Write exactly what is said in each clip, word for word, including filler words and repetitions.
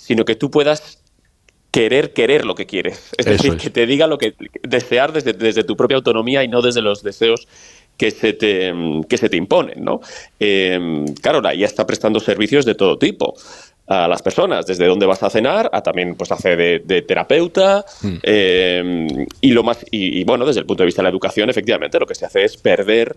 sino que tú puedas querer querer lo que quieres. Es decir, es. que te diga lo que desear desde, desde tu propia autonomía y no desde los deseos que se te, que se te imponen, ¿no? Eh, claro, la I A está prestando servicios de todo tipo a las personas, desde dónde vas a cenar, a también pues hace de, de terapeuta, mm. eh, y lo más y, y bueno, desde el punto de vista de la educación, efectivamente, lo que se hace es perder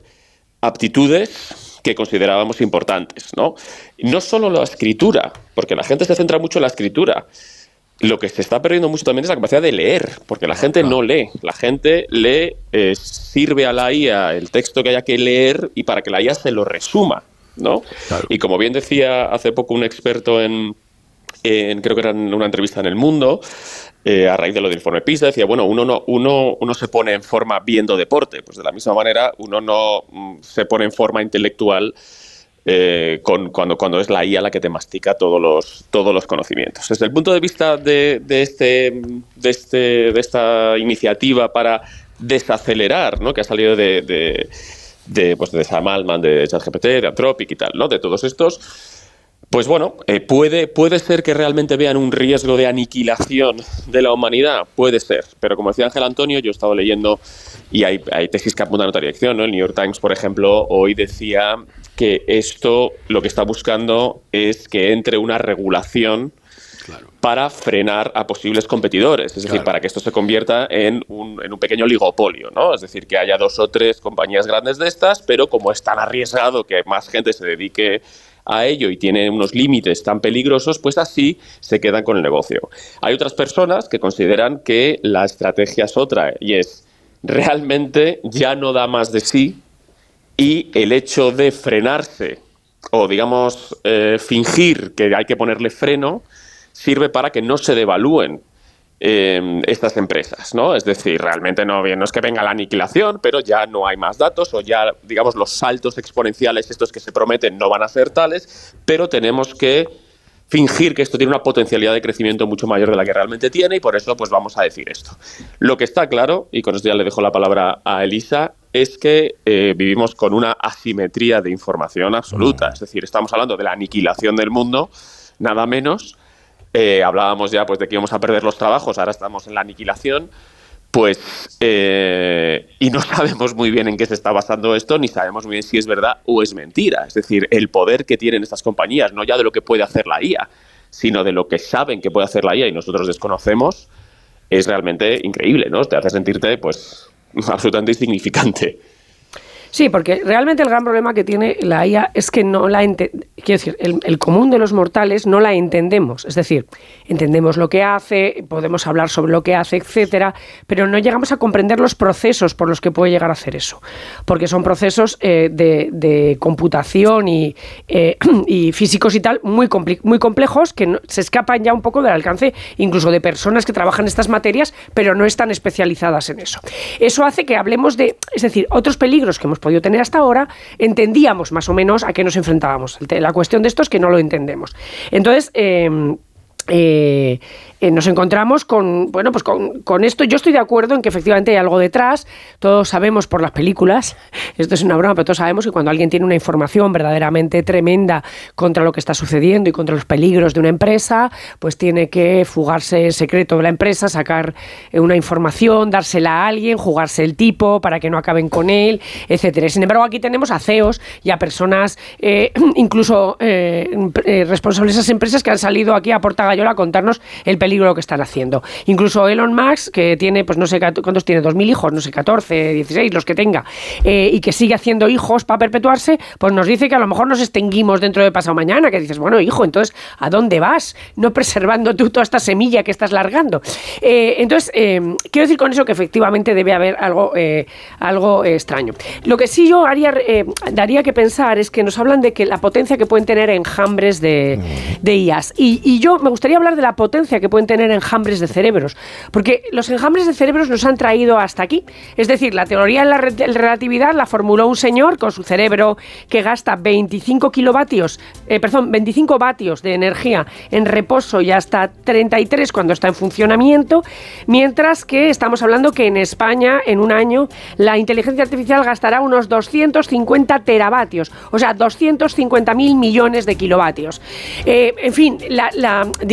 aptitudes que considerábamos importantes, ¿no? No solo la escritura, porque la gente se centra mucho en la escritura. Lo que se está perdiendo mucho también es la capacidad de leer, porque la gente no lee. La gente lee, eh, sirve a la I A el texto que haya que leer y para que la I A se lo resuma, ¿no? Claro. Y como bien decía hace poco un experto en, en creo que era en una entrevista en El Mundo, eh, a raíz de lo del informe PISA, decía, bueno, uno no uno, uno se pone en forma viendo deporte, pues de la misma manera uno no mm, se pone en forma intelectual Eh, con, cuando, cuando es la I A la que te mastica todos los, todos los conocimientos. Desde el punto de vista de, de, este, de, este, de esta iniciativa para desacelerar, ¿no? Que ha salido de, de, de, pues de Sam Altman, de ChatGPT, de Anthropic y tal, ¿no? De todos estos, pues bueno, eh, puede, puede ser que realmente vean un riesgo de aniquilación de la humanidad, puede ser, pero como decía Ángel Antonio, yo he estado leyendo y hay, hay tesis que apuntan a otra dirección, ¿no? El New York Times, por ejemplo, hoy decía que esto lo que está buscando es que entre una regulación claro. para frenar a posibles competidores, es decir, claro. para que esto se convierta en un, en un pequeño oligopolio, ¿no? Es decir, que haya dos o tres compañías grandes de estas, pero como es tan arriesgado que más gente se dedique a ello y tiene unos límites tan peligrosos, pues así se quedan con el negocio. Hay otras personas que consideran que la estrategia es otra y es realmente ya no da más de sí y el hecho de frenarse o, digamos, eh, fingir que hay que ponerle freno sirve para que no se devalúen eh, estas empresas, ¿no? Es decir, realmente no, no es que venga la aniquilación, pero ya no hay más datos o ya, digamos, los saltos exponenciales estos que se prometen no van a ser tales, pero tenemos que fingir que esto tiene una potencialidad de crecimiento mucho mayor de la que realmente tiene y por eso pues vamos a decir esto. Lo que está claro, y con esto ya le dejo la palabra a Elisa, es que eh, vivimos con una asimetría de información absoluta. Es decir, estamos hablando de la aniquilación del mundo, nada menos. Eh, hablábamos ya pues, de que íbamos a perder los trabajos, ahora estamos en la aniquilación. Pues, eh, y no sabemos muy bien en qué se está basando esto, ni sabemos muy bien si es verdad o es mentira. Es decir, el poder que tienen estas compañías, no ya de lo que puede hacer la I A, sino de lo que saben que puede hacer la I A y nosotros desconocemos, es realmente increíble, ¿no? Te hace sentirte, pues, absolutamente insignificante. Sí, porque realmente el gran problema que tiene la I A es que no la ente- quiero decir, el, el común de los mortales no la entendemos. Es decir, entendemos lo que hace, podemos hablar sobre lo que hace, etcétera, pero no llegamos a comprender los procesos por los que puede llegar a hacer eso. Porque son procesos eh, de, de computación y, eh, y físicos y tal muy, compli- muy complejos que no, se escapan ya un poco del alcance incluso de personas que trabajan estas materias, pero no están especializadas en eso. Eso hace que hablemos de, es decir, otros peligros que hemos podido tener hasta ahora, entendíamos más o menos a qué nos enfrentábamos. La cuestión de esto es que no lo entendemos. Entonces, eh, eh, eh, nos encontramos con, bueno, pues con, con esto. Yo estoy de acuerdo en que efectivamente hay algo detrás. Todos sabemos por las películas, esto es una broma, pero todos sabemos que cuando alguien tiene una información verdaderamente tremenda contra lo que está sucediendo y contra los peligros de una empresa, pues tiene que fugarse en secreto de la empresa, sacar una información, dársela a alguien, jugarse el tipo para que no acaben con él, etcétera. Sin embargo, aquí tenemos a C E Os y a personas, eh, incluso eh, eh, responsables de esas empresas que han salido aquí a Porta Gallola a contarnos el peligro que están haciendo. Incluso Elon Musk, que tiene, pues no sé cuántos tiene, dos mil hijos, no sé, catorce, dieciséis, los que tenga, eh, y que sigue haciendo hijos para perpetuarse, pues nos dice que a lo mejor nos extinguimos dentro de pasado mañana, que dices, bueno, hijo, entonces, ¿a dónde vas? No preservando tú toda esta semilla que estás largando. Eh, entonces, eh, quiero decir con eso que efectivamente debe haber algo, eh, algo eh, extraño. Lo que sí yo haría, eh, daría que pensar es que nos hablan de que la potencia que pueden tener enjambres de, de I As. Y, y yo me gustaría hablar de la potencia que pueden tener enjambres de cerebros, porque los enjambres de cerebros nos han traído hasta aquí. Es decir, la teoría de la re- relatividad la formuló un señor con su cerebro que gasta veinticinco kilovatios, eh, perdón, veinticinco vatios de energía en reposo y hasta treinta y tres cuando está en funcionamiento, mientras que estamos hablando que en España en un año la inteligencia artificial gastará unos doscientos cincuenta teravatios, o sea, doscientos cincuenta mil millones de kilovatios. Eh, en fin, la, la,